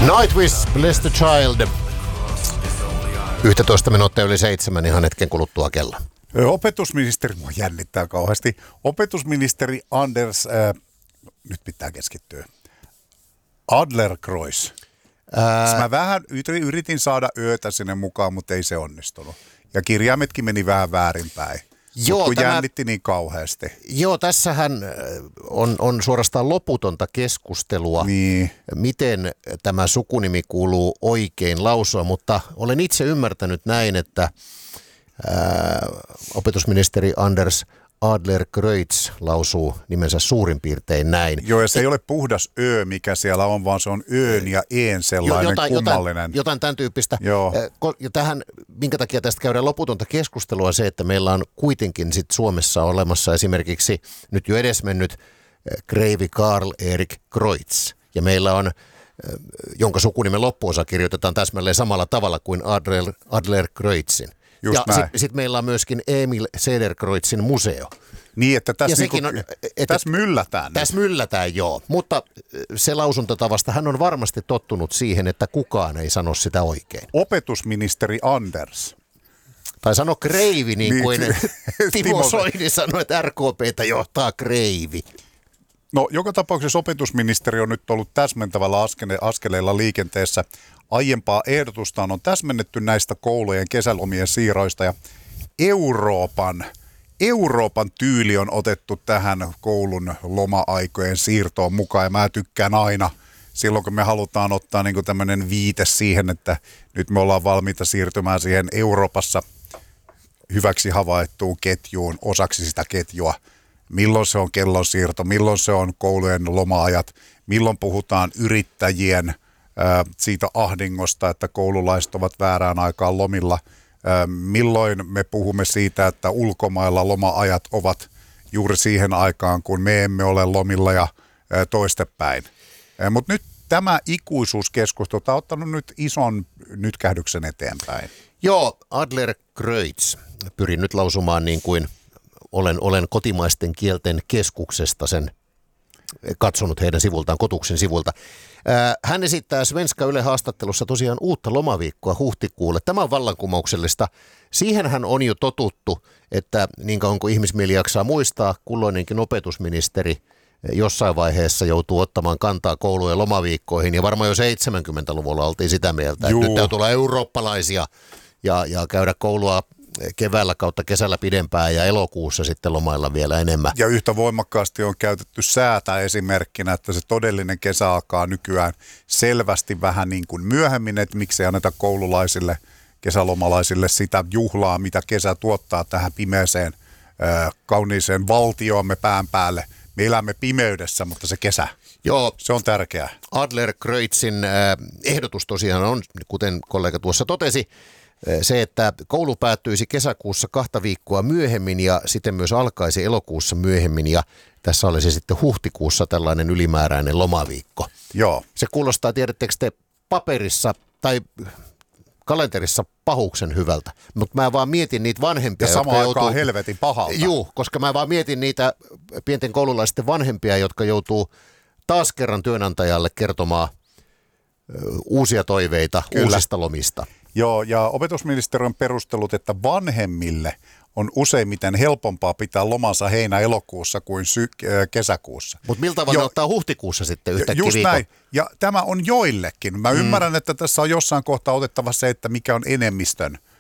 Nightwish, Bless the Child. 11 minuuttia yli 7, ihan hetken kuluttua kello. Opetusministeri, mua jännittää kauheasti. Opetusministeri Anders, nyt pitää keskittyä. Adlercreutz. Mä vähän yritin saada yötä sinne mukaan, mutta ei se onnistunut. Ja kirjaimetkin meni vähän väärinpäin. Joo, kun jännitti niin kauheasti. Joo, tässähän on suorastaan loputonta keskustelua, niin miten tämä sukunimi kuuluu oikein lausua, mutta olen itse ymmärtänyt näin, että opetusministeri Anders Adlercreutz lausuu nimensä suurin piirtein näin. Joo, ja se ei ole puhdas ö, mikä siellä on, vaan se on öön ja een sellainen kummallinen. Jotain tämän tyyppistä. Joo. Ja tähän, minkä takia tästä käydään loputonta keskustelua, se, että meillä on kuitenkin sit Suomessa olemassa esimerkiksi nyt jo edesmennyt kreivi Karl Erik Kreutz. Ja meillä on, jonka sukunimen loppuosa kirjoitetaan täsmälleen samalla tavalla kuin Adlercreutzin. Ja sitten meillä on myöskin Emil Cederkreutzin museo. Niin, että tässä myllätään. Tässä myllätään, joo. Mutta se lausuntatavasta hän on varmasti tottunut siihen, että kukaan ei sano sitä oikein. Opetusministeri Anders. Tai sano kreivi, niin kuin Timo Soini sanoi, että RKP:tä johtaa kreivi. No, joka tapauksessa opetusministeri on nyt ollut täsmentävällä askeleella liikenteessä. Aiempaa ehdotustaan on täsmennetty näistä koulujen kesälomien siirroista ja Euroopan tyyli on otettu tähän koulun loma-aikojen siirtoon mukaan. Ja mä tykkään aina silloin, kun me halutaan ottaa niin kuin tämmöinen viite siihen, että nyt me ollaan valmiita siirtymään siihen Euroopassa hyväksi havaittuun ketjuun, osaksi sitä ketjua. Milloin se on kellonsiirto, milloin se on koulujen loma-ajat, milloin puhutaan yrittäjien siitä ahdingosta, että koululaiset ovat väärään aikaan lomilla. Milloin me puhumme siitä, että ulkomailla loma-ajat ovat juuri siihen aikaan, kun me emme ole lomilla ja toistepäin. Mutta nyt tämä ikuisuuskeskustelu on ottanut nyt ison nytkähdyksen eteenpäin. Joo, Adlercreutz. Pyrin nyt lausumaan niin kuin olen kotimaisten kielten keskuksesta sen katsonut heidän sivultaan, Kotuksen sivulta. Hän esittää Svenska Yle haastattelussa tosiaan uutta lomaviikkoa huhtikuulle. Tämä on vallankumouksellista. Siihenhän on jo totuttu, että niin kauan kuin ihmismieli jaksaa muistaa, kulloinenkin opetusministeri jossain vaiheessa joutuu ottamaan kantaa koulujen lomaviikkoihin. Ja varmaan jo 70-luvulla oltiin sitä mieltä, että nyt täytyy olla eurooppalaisia ja käydä koulua keväällä kautta kesällä pidempään ja elokuussa sitten lomailla vielä enemmän. Ja yhtä voimakkaasti on käytetty säätä esimerkkinä, että se todellinen kesä alkaa nykyään selvästi vähän niin kuin myöhemmin, että miksei anneta koululaisille, kesälomalaisille sitä juhlaa, mitä kesä tuottaa tähän pimeeseen, kauniiseen valtioamme pään päälle. Me elämme pimeydessä, mutta se kesä, se on tärkeää. Adlercreutzin ehdotus tosiaan on, kuten kollega tuossa totesi, se, että koulu päättyisi kesäkuussa 2 viikkoa myöhemmin ja sitten myös alkaisi elokuussa myöhemmin ja tässä olisi sitten huhtikuussa tällainen ylimääräinen lomaviikko. Joo. Se kuulostaa, tiedättekö te, paperissa tai kalenterissa pahuksen hyvältä, mutta mä vaan mietin niitä vanhempia, ja samaan aikaan helvetin pahalta. Joo, koska mä vaan mietin niitä pienten koululaisten vanhempia, jotka joutuu taas kerran työnantajalle kertomaan uusia toiveita uusista lomista. Joo, ja opetusministeriön perustelut, että vanhemmille on useimmiten helpompaa pitää lomansa heinä-elokuussa kuin kesäkuussa. Mutta miltä tavalla ne ottaa huhtikuussa sitten yhtäkkiä just viikon? Näin, ja tämä on joillekin. Mä ymmärrän, että tässä on jossain kohtaa otettava se, että mikä on enemmistön